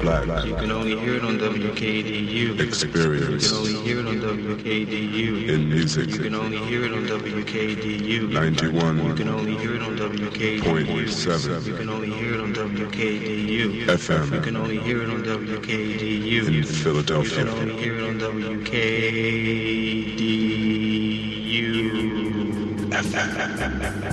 black. You can only hear it on WKDU. Experience. You can only hear it on WKDU. In music. You can only hear it on WKDU. 91. You can only hear it on WKDU. 0.7. You can only hear it on WKDU. FM. You can only hear it on WKDU. In Philadelphia. You can only hear it on WKDU. FM.